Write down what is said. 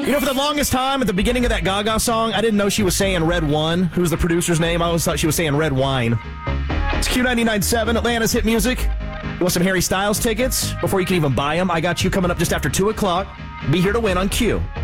You know, for the longest time, at the beginning of that Gaga song, I didn't know she was saying Red One. Who's the producer's name? I always thought she was saying Red Wine. It's Q99.7, Atlanta's hit music. You want some Harry Styles tickets? Before you can even buy them, I got you coming up just after 2 o'clock. Be here to win on Q.